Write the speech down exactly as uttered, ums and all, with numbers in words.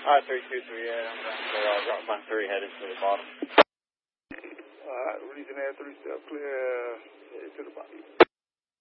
All right, three two three eight. I'm going to clear. I'll drop my three headed to the bottom. All right, region Air three, self clear, headed to the bottom.